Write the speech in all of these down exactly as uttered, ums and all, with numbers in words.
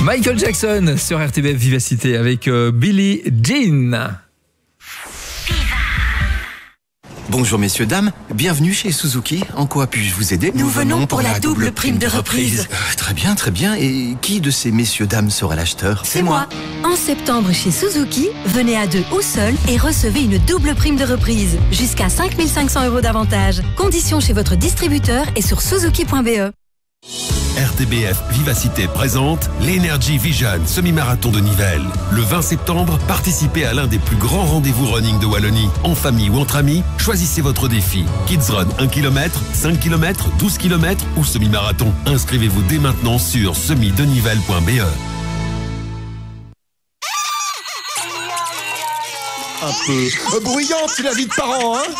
Michael Jackson sur R T B F Vivacité avec euh, Billie Jean. Bonjour messieurs, dames, bienvenue chez Suzuki. En quoi puis-je vous aider? Nous venons pour la double prime de reprise. Euh, très bien, très bien. Et qui de ces messieurs, dames sera l'acheteur? C'est moi. En septembre chez Suzuki, venez à deux ou seul et recevez une double prime de reprise. Jusqu'à cinq mille cinq cents euros d'avantage. Conditions chez votre distributeur et sur suzuki point b e. R T B F Vivacité présente l'Energy Vision semi-marathon de Nivelles. Le vingt septembre, participez à l'un des plus grands rendez-vous running de Wallonie. En famille ou entre amis, choisissez votre défi. Kids Run un kilomètre, cinq kilomètres, douze kilomètres ou semi-marathon. Inscrivez-vous dès maintenant sur semi de nivelles point b e. Un peu bruyante, c'est la vie de parents, hein?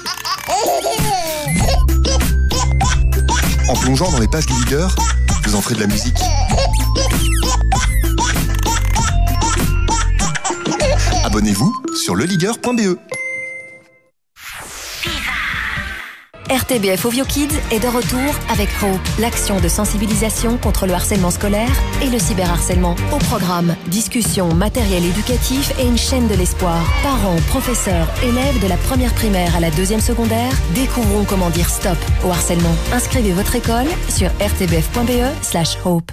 En plongeant dans les pages du leader, vous entrez de la musique. Abonnez-vous sur le leader point b e. R T B F Ovio Kids est de retour avec Hope, l'action de sensibilisation contre le harcèlement scolaire et le cyberharcèlement. Au programme, discussions, matériel éducatif et une chaîne de l'espoir. Parents, professeurs, élèves de la première primaire à la deuxième secondaire, découvrons comment dire stop au harcèlement. Inscrivez votre école sur r t b f point b e slash hope.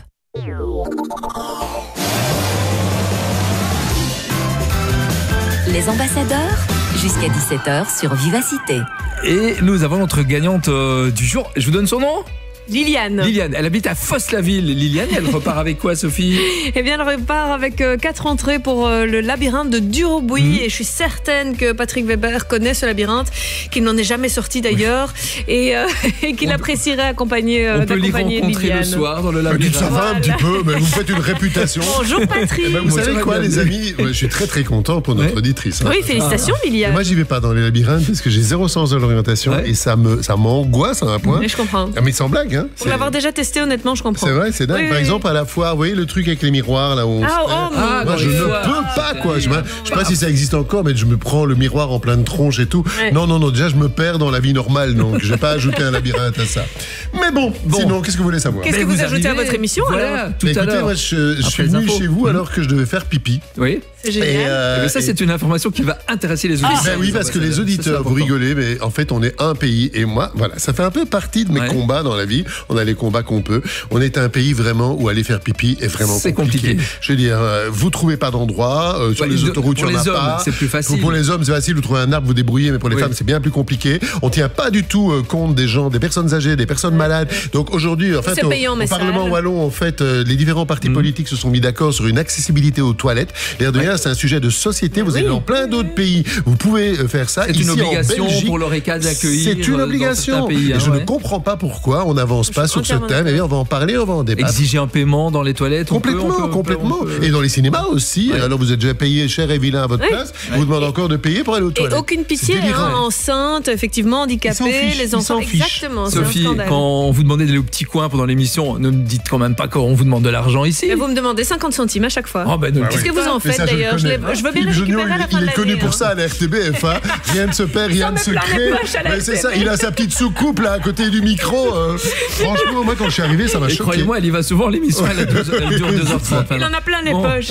Les ambassadeurs, jusqu'à dix-sept heures sur Vivacité. Et nous avons notre gagnante euh, du jour. Je vous donne son nom ? Liliane. Liliane, elle habite à Fosse-la-Ville. Liliane, elle repart avec quoi, Sophie? Eh bien, elle repart avec euh, quatre entrées pour euh, le labyrinthe de Durobuy. Mmh. Et je suis certaine que Patrick Weber connaît ce labyrinthe, qu'il n'en est jamais sorti d'ailleurs, et, euh, et qu'il on apprécierait accompagner, euh, d'accompagner Liliane. On peut l'y rencontrer le soir dans le labyrinthe. Ça va un petit peu, mais vous faites une réputation. Bonjour Patrick. Eh ben, vous Bonjour, savez quoi, les amis? Je suis très très content pour notre ouais. auditrice. Hein. Oui, félicitations ah. Liliane. Moi, j'y vais pas dans les labyrinthes parce que j'ai zéro sens de l'orientation ouais. et ça me ça m'angoisse à un point. Mais je comprends. Ah, mais sans blague, hein. Pour l'avoir déjà testé, honnêtement, je comprends. C'est vrai, c'est dingue. Oui, Par oui. exemple, à la foire, vous voyez le truc avec les miroirs là où on ah, se... oh, ah, moi, je ne peux pas quoi. Je, je sais pas si ça existe encore, mais je me prends le miroir en pleine tronche et tout. Ouais. Non, non, non. Déjà, je me perds dans la vie normale, donc je vais pas ajouter un labyrinthe à ça. Mais bon, bon. Sinon, qu'est-ce que vous voulez savoir? Qu'est-ce que vous, vous ajoutez à votre émission voilà, alors tout Écoutez, à l'heure. moi, je, je suis venu chez vous mmh. alors que je devais faire pipi. Oui. C'est génial. Et, euh, et ça, c'est une information qui va intéresser les auditeurs. Ah, ben oui, parce que les auditeurs, vous rigolez, mais en fait, on est un pays. Et moi, voilà, ça fait un peu partie de mes ouais. combats dans la vie. On a les combats qu'on peut. On est un pays vraiment où aller faire pipi est vraiment c'est compliqué. compliqué. Je veux dire, vous trouvez pas d'endroit. Euh, sur ouais, les autoroutes, il n'y en a hommes, pas. C'est plus facile. Pour les hommes, c'est facile. Vous trouvez un arbre, vous débrouillez. Mais pour les oui. femmes, c'est bien plus compliqué. On tient pas du tout euh, compte des gens, des personnes âgées, des personnes malades. Donc aujourd'hui, en fait, au, au Parlement wallon, en fait, euh, les différents partis mmh. politiques se sont mis d'accord sur une accessibilité aux toilettes. L'air de rien, ouais. c'est un sujet de société. Vous oui. êtes dans plein d'autres pays. Vous pouvez faire ça. C'est Ici, une obligation en Belgique, pour l'Oreca d'accueillir. C'est une obligation. Pays, hein, et je ouais. ne comprends pas pourquoi on n'avance pas sur ce thème. Et bien, on va en parler, on va en débattre. Exiger un paiement dans les toilettes. Complètement, on peut, on peut, complètement. On peut... Et dans les cinémas aussi. Ouais. Alors vous êtes déjà payé cher et vilain à votre ouais. place. Ouais. Vous demandez encore de payer pour aller aux toilettes. Et aucune pitié, hein, enceinte, effectivement, handicapés, les enfants. Exactement. Sophie, quand on vous demandait d'aller au petit coin pendant l'émission, ne me dites quand même pas qu'on vous demande de l'argent ici. Mais vous me demandez cinquante centimes à chaque fois. Oh ben, Qu'est-ce que vous en faites d'ailleurs? Je, je veux bien le récupérer à la fin de l'année. Il est connu pour ça à la R T B F. Rien ne se perd, rien ne se crée. C'est ça. Il a sa petite soucoupe là à côté du micro. Franchement, moi quand je suis arrivé, ça m'a choqué. Croyez-moi, elle y va souvent l'émission. Elle dure deux heures trente. Il en a plein les poches.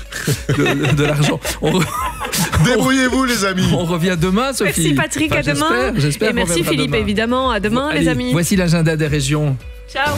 De, de l'argent. On... Débrouillez-vous les amis. On revient demain, Sophie. Merci Patrick, enfin, à demain. J'espère, j'espère et merci Philippe, demain. Évidemment. À demain, bon, les allez, amis. Voici l'agenda des régions. Ciao.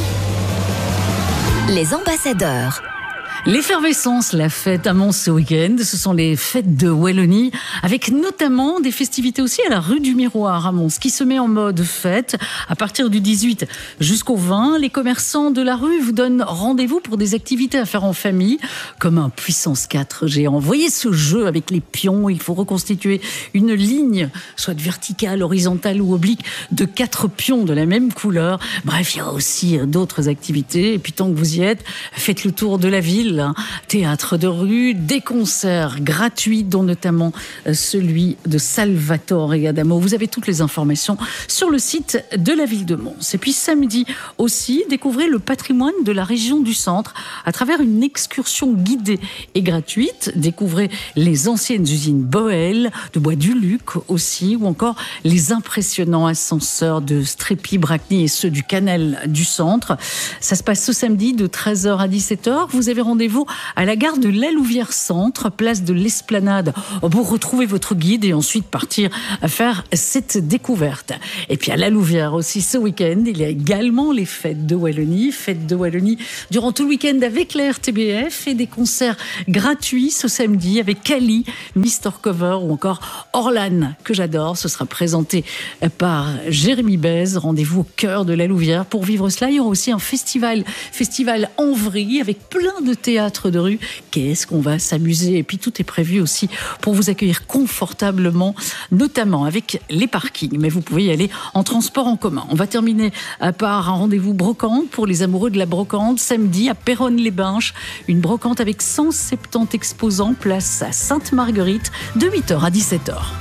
Les ambassadeurs. L'effervescence, la fête à Mons ce week-end, ce sont les fêtes de Wallonie, avec notamment des festivités aussi à la rue du Miroir à Mons, qui se met en mode fête. À partir du dix-huit jusqu'au vingt, les commerçants de la rue vous donnent rendez-vous pour des activités à faire en famille, comme un puissance quatre géant. Voyez ce jeu avec les pions, il faut reconstituer une ligne, soit verticale, horizontale ou oblique, de quatre pions de la même couleur. Bref, il y a aussi d'autres activités. Et puis tant que vous y êtes, faites le tour de la ville. Théâtre de rue, des concerts gratuits, dont notamment celui de Salvatore Adamo. Vous avez toutes les informations sur le site de la ville de Mons. Et puis samedi aussi, découvrez le patrimoine de la région du Centre à travers une excursion guidée et gratuite. Découvrez les anciennes usines Boel, de Bois du Luc aussi, ou encore les impressionnants ascenseurs de Strépy, Bracny et ceux du canal du Centre. Ça se passe ce samedi de treize heures à dix-sept heures. Vous avez rendez-vous rendez-vous à la gare de La Louvière Centre, place de l'Esplanade, pour retrouver votre guide et ensuite partir à faire cette découverte. Et puis à La Louvière aussi, ce week-end, il y a également les fêtes de Wallonie. Fêtes de Wallonie durant tout le week-end avec la R T B F et des concerts gratuits ce samedi avec Kali, mister Cover ou encore Orlan, que j'adore. Ce sera présenté par Jérémy Bez. Rendez-vous au cœur de La Louvière pour vivre cela. Il y aura aussi un festival, festival en vrille avec plein de théâtres de rue. Qu'est-ce qu'on va s'amuser? Et puis tout est prévu aussi pour vous accueillir confortablement, notamment avec les parkings. Mais vous pouvez y aller en transport en commun. On va terminer par un rendez-vous brocante pour les amoureux de la brocante. Samedi à Péronne-les-Binches, une brocante avec cent soixante-dix exposants, place à Sainte-Marguerite, de huit heures à dix-sept heures.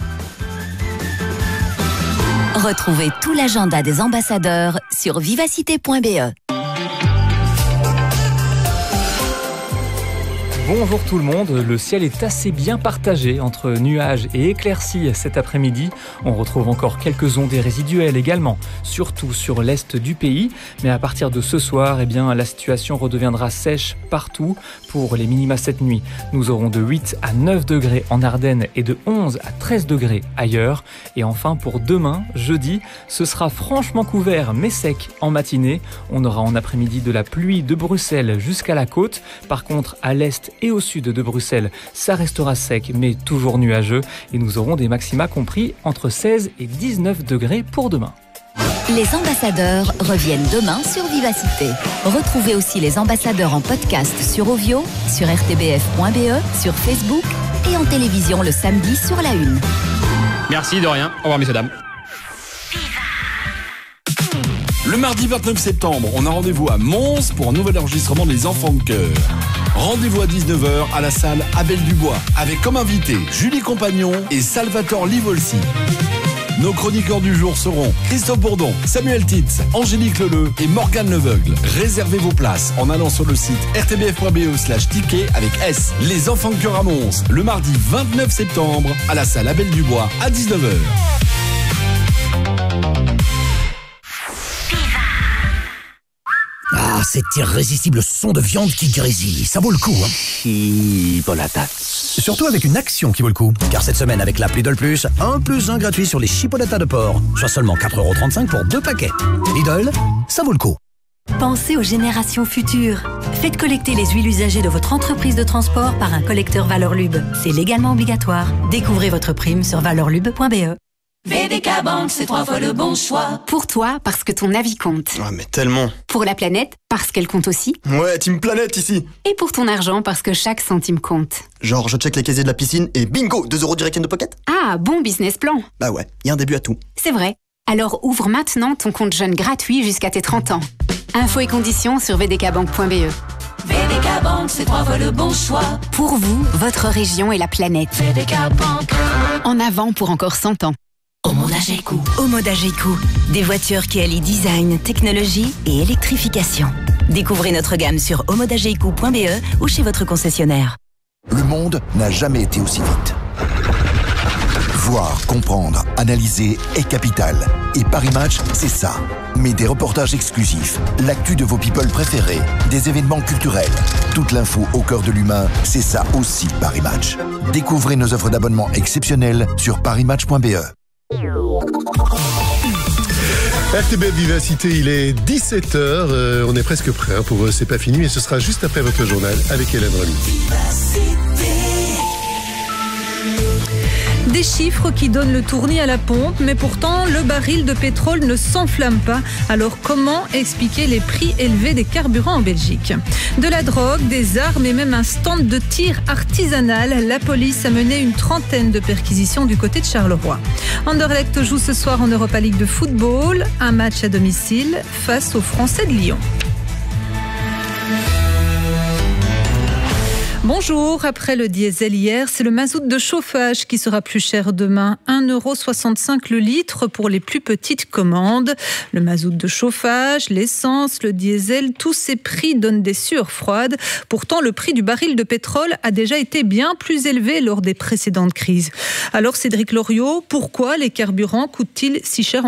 Retrouvez tout l'agenda des ambassadeurs sur vivacité point b e. Bonjour tout le monde, le ciel est assez bien partagé entre nuages et éclaircies cet après-midi. On retrouve encore quelques ondées résiduelles également, surtout sur l'est du pays. Mais à partir de ce soir, eh bien, la situation redeviendra sèche partout. Pour les minima cette nuit, nous aurons de huit à neuf degrés en Ardennes et de onze à treize degrés ailleurs. Et enfin pour demain, jeudi, ce sera franchement couvert mais sec en matinée. On aura en après-midi de la pluie de Bruxelles jusqu'à la côte. Par contre, à l'est et au sud de Bruxelles, ça restera sec mais toujours nuageux et nous aurons des maxima compris entre seize et dix-neuf degrés pour demain. Les ambassadeurs reviennent demain sur Vivacité. Retrouvez aussi les ambassadeurs en podcast sur Ovio, sur r t b f point b e, sur Facebook et en télévision le samedi sur la une. Merci, de rien. Au revoir messieurs dames. Le mardi vingt-neuf septembre, on a rendez-vous à Mons pour un nouvel enregistrement des Enfants de Chœur. Rendez-vous à dix-neuf heures à la salle Abel Dubois, avec comme invité Julie Compagnon et Salvatore Livolsi. Nos chroniqueurs du jour seront Christophe Bourdon, Samuel Titz, Angélique Leleu et Morgane Leveugle. Réservez vos places en allant sur le site r t b f point b e slash ticket avec S. Les Enfants de Chœur à Mons, le mardi vingt-neuf septembre à la salle Abel Dubois à dix-neuf heures. Ah, cet irrésistible son de viande qui grésille, ça vaut le coup, hein. Chipolatas. Surtout avec une action qui vaut le coup. Car cette semaine, avec l'appli Lidl Plus, un plus un gratuit sur les chipolatas de porc. Soit seulement quatre euros trente-cinq pour deux paquets. Lidl, ça vaut le coup. Pensez aux générations futures. Faites collecter les huiles usagées de votre entreprise de transport par un collecteur Valorlub. C'est légalement obligatoire. Découvrez votre prime sur valorlub point b e. V D K Bank, c'est trois fois le bon choix. Pour toi, parce que ton avis compte. Ouais, mais tellement. Pour la planète, parce qu'elle compte aussi. Ouais, team planète ici. Et pour ton argent, parce que chaque centime compte. Genre, je check les casiers de la piscine et bingo, deux euros direct in the pocket. Ah, bon business plan. Bah ouais, y a un début à tout. C'est vrai. Alors ouvre maintenant ton compte jeune gratuit jusqu'à tes trente ans. Infos et conditions sur v d k bank point b e. V D K Bank, c'est trois fois le bon choix. Pour vous, votre région et la planète. V D K Bank. En avant pour encore cent ans. Omodageku. Omodageku. Des voitures qui allient design, technologie et électrification. Découvrez notre gamme sur omodageku point b e ou chez votre concessionnaire. Le monde n'a jamais été aussi vite. Voir, comprendre, analyser est capital. Et Paris Match, c'est ça. Mais des reportages exclusifs, l'actu de vos people préférés, des événements culturels, toute l'info au cœur de l'humain, c'est ça aussi Paris Match. Découvrez nos offres d'abonnement exceptionnelles sur paris match point b e. R T B F Vivacité, il est dix-sept heures, euh, on est presque prêt hein, pour euh, C'est pas fini, mais ce sera juste après votre journal avec Hélène Remy. Des chiffres qui donnent le tournis à la pompe, mais pourtant le baril de pétrole ne s'enflamme pas. Alors comment expliquer les prix élevés des carburants en Belgique? De la drogue, des armes et même un stand de tir artisanal. La police a mené une trentaine de perquisitions du côté de Charleroi. Anderlecht joue ce soir en Europa League de football, un match à domicile face aux Français de Lyon. Bonjour, après le diesel hier, c'est le mazout de chauffage qui sera plus cher demain. un euro soixante-cinq le litre pour les plus petites commandes. Le mazout de chauffage, l'essence, le diesel, tous ces prix donnent des sueurs froides. Pourtant, le prix du baril de pétrole a déjà été bien plus élevé lors des précédentes crises. Alors Cédric Loriot, pourquoi les carburants coûtent-ils si cher en ce moment ?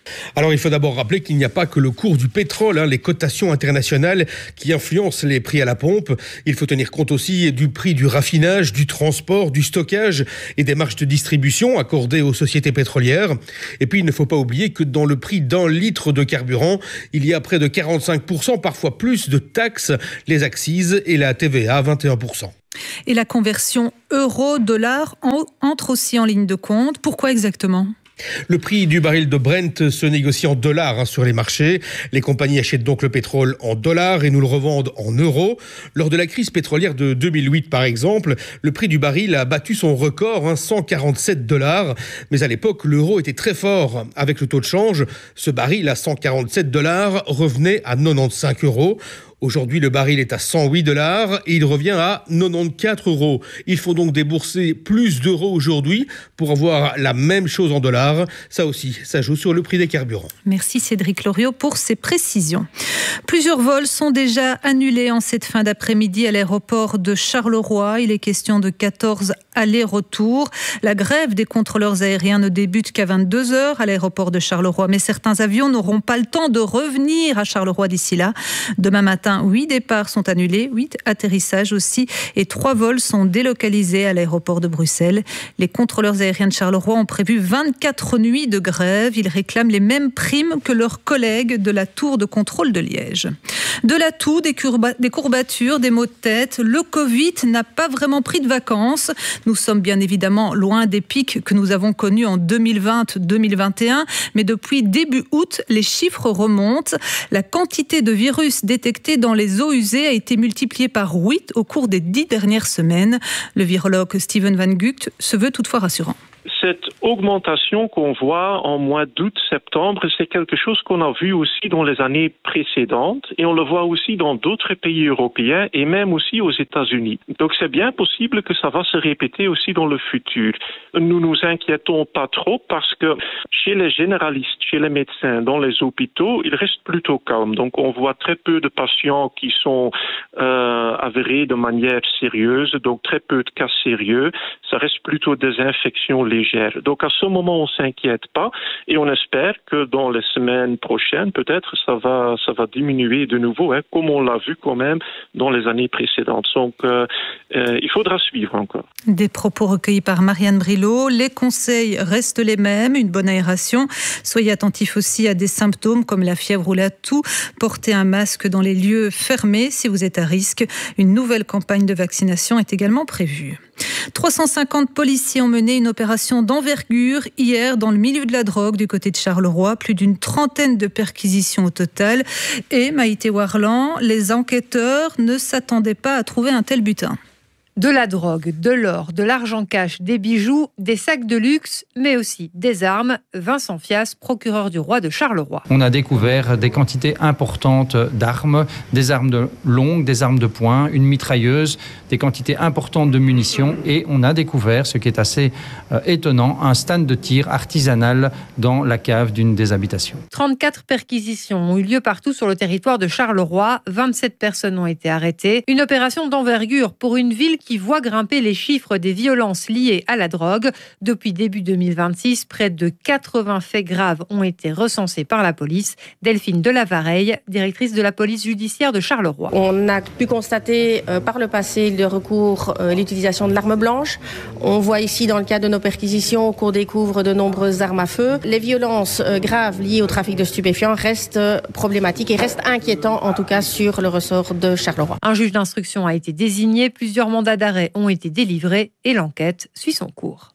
Alors il faut d'abord rappeler qu'il n'y a pas que le cours du pétrole, hein, les cotations internationales qui influencent les prix à la pompe. Il faut tenir compte aussi du prix du raffinage, du transport, du stockage et des marges de distribution accordées aux sociétés pétrolières. Et puis il ne faut pas oublier que dans le prix d'un litre de carburant, il y a près de quarante-cinq pour cent, parfois plus, de taxes, les accises et la T V A, vingt et un pour cent. Et la conversion euro-dollar entre aussi en ligne de compte. Pourquoi exactement ? Le prix du baril de Brent se négocie en dollars hein, sur les marchés. Les compagnies achètent donc le pétrole en dollars et nous le revendent en euros. Lors de la crise pétrolière de deux mille huit, par exemple, le prix du baril a battu son record, hein, cent quarante-sept dollars. Mais à l'époque, l'euro était très fort. Avec le taux de change, ce baril à cent quarante-sept dollars revenait à quatre-vingt-quinze euros. Aujourd'hui, le baril est à cent huit dollars et il revient à quatre-vingt-quatorze euros. Il faut donc débourser plus d'euros aujourd'hui pour avoir la même chose en dollars. Ça aussi, ça joue sur le prix des carburants. Merci Cédric Loriot pour ces précisions. Plusieurs vols sont déjà annulés en cette fin d'après-midi à l'aéroport de Charleroi. Il est question de quatorze allers-retours. La grève des contrôleurs aériens ne débute qu'à vingt-deux heures à l'aéroport de Charleroi, mais certains avions n'auront pas le temps de revenir à Charleroi d'ici là. Demain matin, huit départs sont annulés, huit atterrissages aussi et trois vols sont délocalisés à l'aéroport de Bruxelles. Les contrôleurs aériens de Charleroi ont prévu vingt-quatre nuits de grève. Ils réclament les mêmes primes que leurs collègues de la tour de contrôle de Liège. De la toux, des, courba- des courbatures, des maux de tête. Le Covid n'a pas vraiment pris de vacances. Nous sommes bien évidemment loin des pics que nous avons connus en deux mille vingt deux mille vingt et un, mais depuis début août, les chiffres remontent. La quantité de virus détectés dans les eaux usées a été multipliée par huit au cours des dix dernières semaines. Le virologue Steven Van Gucht se veut toutefois rassurant. Cette augmentation qu'on voit en mois d'août, septembre, c'est quelque chose qu'on a vu aussi dans les années précédentes et on le voit aussi dans d'autres pays européens et même aussi aux États-Unis. Donc c'est bien possible que ça va se répéter aussi dans le futur. Nous nous inquiétons pas trop parce que chez les généralistes, chez les médecins, dans les hôpitaux, il reste plutôt calme. Donc on voit très peu de patients qui sont euh, avérés de manière sérieuse, donc très peu de cas sérieux. Ça reste plutôt des infections légère. Donc à ce moment, on s'inquiète pas et on espère que dans les semaines prochaines, peut-être, ça va, ça va diminuer de nouveau, hein, comme on l'a vu quand même dans les années précédentes. Donc euh, euh, il faudra suivre encore. Des propos recueillis par Marianne Brilot. Les conseils restent les mêmes, une bonne aération. Soyez attentifs aussi à des symptômes comme la fièvre ou la toux. Portez un masque dans les lieux fermés si vous êtes à risque. Une nouvelle campagne de vaccination est également prévue. trois cent cinquante policiers ont mené une opération d'envergure hier dans le milieu de la drogue du côté de Charleroi. Plus d'une trentaine de perquisitions au total. Et Maïté Warland, les enquêteurs ne s'attendaient pas à trouver un tel butin. De la drogue, de l'or, de l'argent cash, des bijoux, des sacs de luxe, mais aussi des armes. Vincent Fias, procureur du roi de Charleroi. On a découvert des quantités importantes d'armes, des armes de longues, des armes de poing, une mitrailleuse, des quantités importantes de munitions et on a découvert, ce qui est assez euh, étonnant, un stand de tir artisanal dans la cave d'une des habitations. trente-quatre perquisitions ont eu lieu partout sur le territoire de Charleroi. vingt-sept personnes ont été arrêtées. Une opération d'envergure pour une ville qui voit grimper les chiffres des violences liées à la drogue. Depuis début deux mille vingt-six, près de quatre-vingts faits graves ont été recensés par la police. Delphine Delavareille, directrice de la police judiciaire de Charleroi. On a pu constater euh, par le passé le recours, euh, l'utilisation de l'arme blanche. On voit ici dans le cadre de nos perquisitions qu'on découvre de nombreuses armes à feu. Les violences euh, graves liées au trafic de stupéfiants restent euh, problématiques et restent inquiétants en tout cas sur le ressort de Charleroi. Un juge d'instruction a été désigné, plusieurs mandats d'arrêt ont été délivrés et l'enquête suit son cours.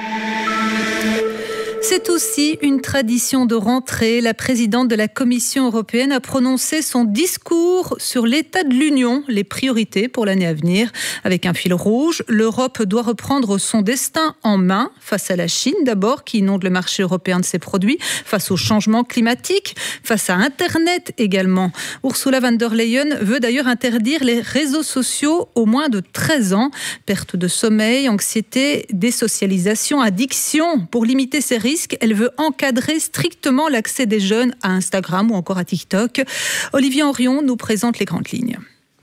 C'est aussi une tradition de rentrée. La présidente de la Commission européenne a prononcé son discours sur l'état de l'Union, les priorités pour l'année à venir. Avec un fil rouge, l'Europe doit reprendre son destin en main face à la Chine d'abord, qui inonde le marché européen de ses produits, face au changement climatique, face à Internet également. Ursula von der Leyen veut d'ailleurs interdire les réseaux sociaux aux moins de treize ans. Perte de sommeil, anxiété, désocialisation, addiction. Pour limiter ces risques, elle veut encadrer strictement l'accès des jeunes à Instagram ou encore à TikTok. Olivier Henrion nous présente les grandes lignes.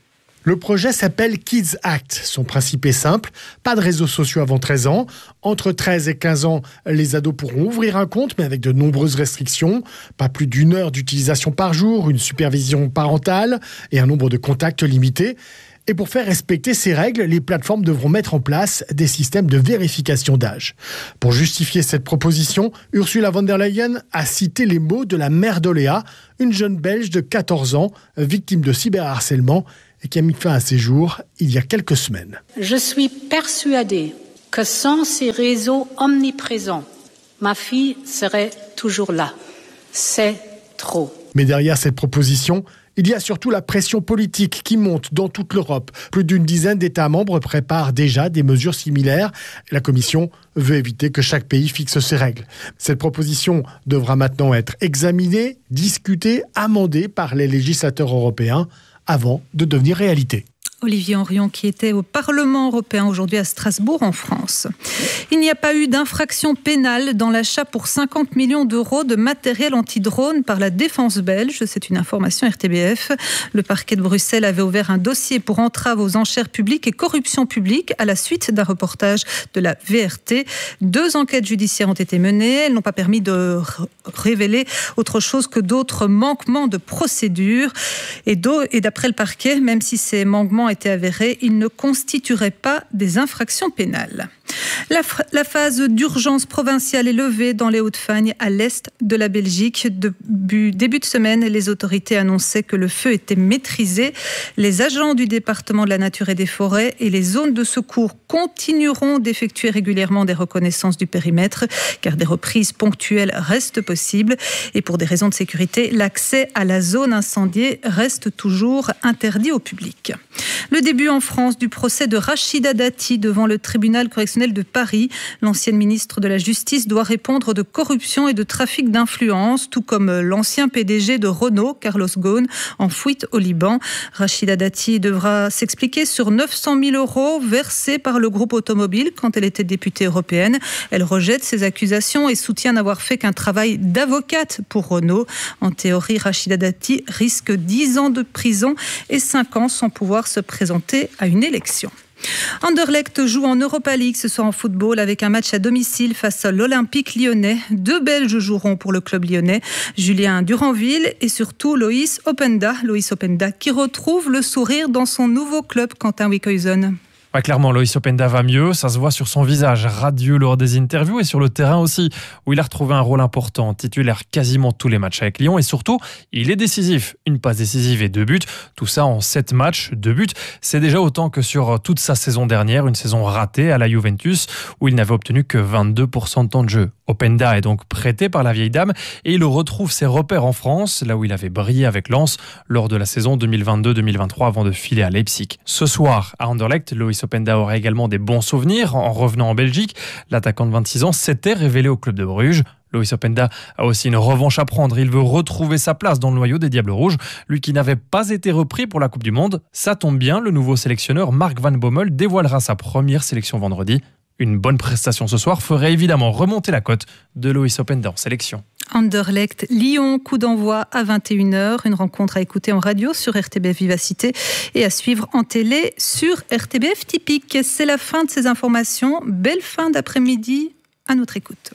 Le projet s'appelle Kids Act. Son principe est simple, pas de réseaux sociaux avant treize ans. Entre treize et quinze ans, les ados pourront ouvrir un compte, mais avec de nombreuses restrictions. Pas plus d'une heure d'utilisation par jour, une supervision parentale et un nombre de contacts limité. Et pour faire respecter ces règles, les plateformes devront mettre en place des systèmes de vérification d'âge. Pour justifier cette proposition, Ursula von der Leyen a cité les mots de la mère d'Oléa, une jeune Belge de quatorze ans, victime de cyberharcèlement et qui a mis fin à ses jours il y a quelques semaines. Je suis persuadée que sans ces réseaux omniprésents, ma fille serait toujours là. C'est trop. Mais derrière cette proposition, il y a surtout la pression politique qui monte dans toute l'Europe. Plus d'une dizaine d'États membres préparent déjà des mesures similaires. La Commission veut éviter que chaque pays fixe ses règles. Cette proposition devra maintenant être examinée, discutée, amendée par les législateurs européens avant de devenir réalité. Olivier Henrion qui était au Parlement européen aujourd'hui à Strasbourg en France. Il n'y a pas eu d'infraction pénale dans l'achat pour cinquante millions d'euros de matériel anti-drone par la défense belge. C'est une information R T B F. Le parquet de Bruxelles avait ouvert un dossier pour entrave aux enchères publiques et corruption publique à la suite d'un reportage de la V R T. Deux enquêtes judiciaires ont été menées. Elles n'ont pas permis de révéler autre chose que d'autres manquements de procédure. Et d'après le parquet, même si ces manquements étaient avérés, ils ne constitueraient pas des infractions pénales. La, la phase d'urgence provinciale est levée dans les Hauts-de-Fagne, à l'est de la Belgique. Début, début de semaine, les autorités annonçaient que le feu était maîtrisé. Les agents du département de la nature et des forêts et les zones de secours continueront d'effectuer régulièrement des reconnaissances du périmètre, car des reprises ponctuelles restent possibles. Et pour des raisons de sécurité, l'accès à la zone incendiée reste toujours interdit au public. Le début en France du procès de Rachida Dati devant le tribunal correctionnel de Paris. L'ancienne ministre de la Justice doit répondre de corruption et de trafic d'influence, tout comme l'ancien P D G de Renault, Carlos Ghosn, en fuite au Liban. Rachida Dati devra s'expliquer sur neuf cent mille euros versés par le groupe automobile quand elle était députée européenne. Elle rejette ces accusations et soutient n'avoir fait qu'un travail d'avocate pour Renault. En théorie, Rachida Dati risque dix ans de prison et cinq ans sans pouvoir se présenter à une élection. Anderlecht joue en Europa League ce soir en football avec un match à domicile face à l'Olympique lyonnais. Deux Belges joueront pour le club lyonnais, Julien Duranville et surtout Loïs Openda. Loïs Openda qui retrouve le sourire dans son nouveau club, Quentin Wickhuysen. Ouais, clairement, Loïs Openda va mieux, ça se voit sur son visage radieux lors des interviews et sur le terrain aussi, où il a retrouvé un rôle important, titulaire quasiment tous les matchs avec Lyon et surtout, il est décisif. Une passe décisive et deux buts, tout ça en sept matchs, deux buts, c'est déjà autant que sur toute sa saison dernière, une saison ratée à la Juventus, où il n'avait obtenu que vingt-deux pour cent de temps de jeu. Openda est donc prêté par la vieille dame et il retrouve ses repères en France, là où il avait brillé avec Lens lors de la saison deux mille vingt-deux deux mille vingt-trois avant de filer à Leipzig. Ce soir, à Anderlecht, Loïs Openda aura également des bons souvenirs en revenant en Belgique. L'attaquant de vingt-six ans s'était révélé au club de Bruges. Loïs Openda a aussi une revanche à prendre. Il veut retrouver sa place dans le noyau des Diables Rouges. Lui qui n'avait pas été repris pour la Coupe du Monde. Ça tombe bien, le nouveau sélectionneur Mark Van Bommel dévoilera sa première sélection vendredi. Une bonne prestation ce soir ferait évidemment remonter la cote de Loïs Openda en sélection. Anderlecht, Lyon, coup d'envoi à vingt et une heures. Une rencontre à écouter en radio sur R T B F Vivacité et à suivre en télé sur R T B F Typique. C'est la fin de ces informations. Belle fin d'après-midi à notre écoute.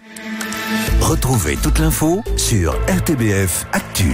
Retrouvez toute l'info sur R T B F Actu.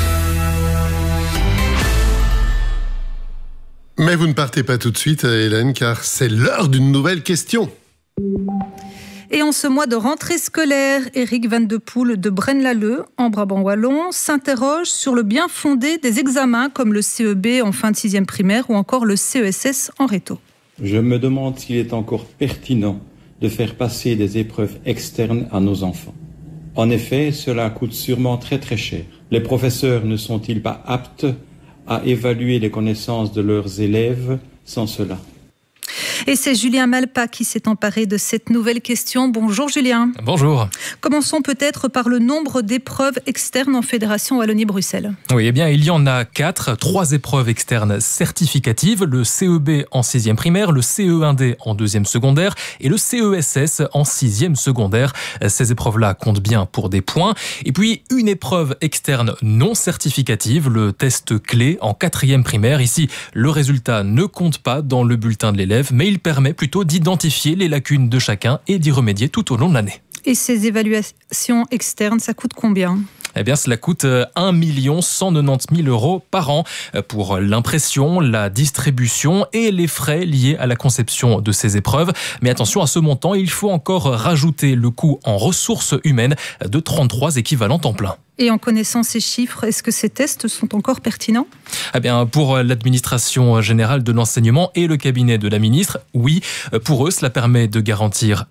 Mais vous ne partez pas tout de suite, Hélène, car c'est l'heure d'une nouvelle question. Et en ce mois de rentrée scolaire, Éric Van de Poel de Braine-l'Alleud, en Brabant-Wallon, s'interroge sur le bien fondé des examens comme le C E B en fin de sixième primaire ou encore le C E S S en réto. Je me demande s'il est encore pertinent de faire passer des épreuves externes à nos enfants. En effet, cela coûte sûrement très très cher. Les professeurs ne sont-ils pas aptes à évaluer les connaissances de leurs élèves sans cela ? Et c'est Julien Malpa qui s'est emparé de cette nouvelle question. Bonjour Julien. Bonjour. Commençons peut-être par le nombre d'épreuves externes en Fédération Wallonie-Bruxelles. Oui, eh bien, il y en a quatre. Trois épreuves externes certificatives. Le C E B en sixième primaire, le C E un D en deuxième secondaire et le C E S S en sixième secondaire. Ces épreuves-là comptent bien pour des points. Et puis, une épreuve externe non certificative, le test clé en quatrième primaire. Ici, le résultat ne compte pas dans le bulletin de l'élève, mais il permet plutôt d'identifier les lacunes de chacun et d'y remédier tout au long de l'année. Et ces évaluations externes, ça coûte combien ? Eh bien, cela coûte un million cent quatre-vingt-dix mille euros par an pour l'impression, la distribution et les frais liés à la conception de ces épreuves. Mais attention, à ce montant, il faut encore rajouter le coût en ressources humaines de trente-trois équivalents temps plein. Et en connaissant ces chiffres, est-ce que ces tests sont encore pertinents ? Eh bien, pour l'administration générale de l'enseignement et le cabinet de la ministre, oui. Pour eux, cela permet de garantir